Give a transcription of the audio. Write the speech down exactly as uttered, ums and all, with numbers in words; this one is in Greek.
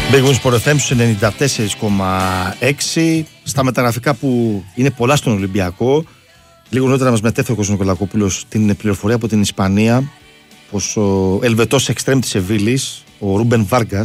Big Wings Sport εφ εμ στους ενενήντα τέσσερα κόμμα έξι. Στα μεταγραφικά που είναι πολλά στον Ολυμπιακό. Λίγο νωρίτερα μας μετέφερε ο Κώστας Νικολακόπουλος την πληροφορία από την Ισπανία πως ο Ελβετός εξτρέμ της Σεβίλης, ο Ρούμπεν Βάργκας,